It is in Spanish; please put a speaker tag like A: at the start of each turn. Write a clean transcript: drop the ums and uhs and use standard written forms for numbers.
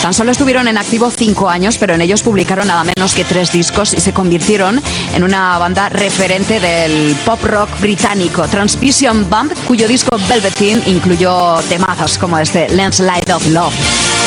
A: Tan solo estuvieron en activo 5 años, pero en ellos publicaron nada menos que 3 discos y se convirtieron en una banda referente del pop rock británico. Transmission Bump, cuyo disco Velveteen incluyó temazos como este Landslide of Love.